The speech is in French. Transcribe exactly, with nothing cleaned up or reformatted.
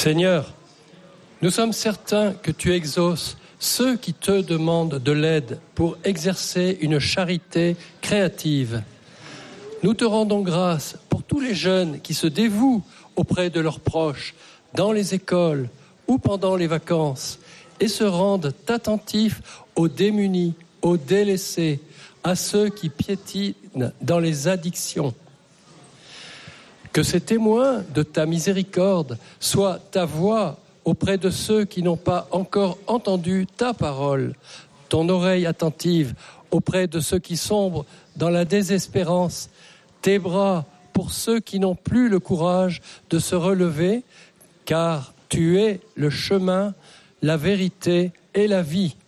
Seigneur, nous sommes certains que tu exauces ceux qui te demandent de l'aide pour exercer une charité créative. Nous te rendons grâce pour tous les jeunes qui se dévouent auprès de leurs proches, dans les écoles ou pendant les vacances, et se rendent attentifs aux démunis, aux délaissés, à ceux qui piétinent dans les addictions. Que ces témoins de ta miséricorde soient ta voix auprès de ceux qui n'ont pas encore entendu ta parole, ton oreille attentive auprès de ceux qui sombrent dans la désespérance, tes bras pour ceux qui n'ont plus le courage de se relever, car tu es le chemin, la vérité et la vie.